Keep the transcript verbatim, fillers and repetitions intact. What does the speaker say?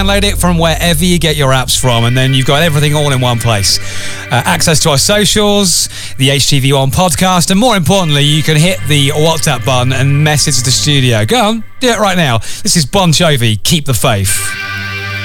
Download it from wherever you get your apps from, and then you've got everything all in one place. Uh, access to our socials, the H T V one podcast, and more importantly, you can hit the WhatsApp button and message the studio. Go on, do it right now. This is Bon Jovi, Keep the Faith.